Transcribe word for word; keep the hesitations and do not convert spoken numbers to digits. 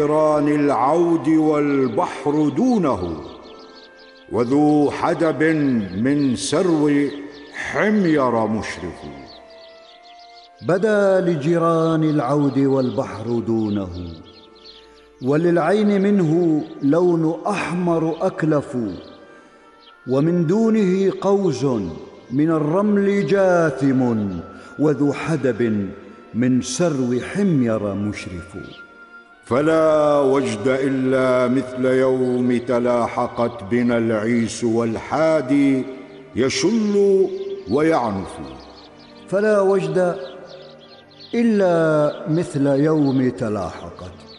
جيران العود والبحر دونه، وذو حدب من سرو حمير مشرف. بدا لجيران العود والبحر دونه، وللعين منه لون أحمر أكلف، ومن دونه قوس من الرمل جاثم، وذو حدب من سرو حمير مشرف. فلا وجد إلا مثل يوم تلاحقت بنا العيس والحادي يشل ويعنف. فلا وجد إلا مثل يوم تلاحقت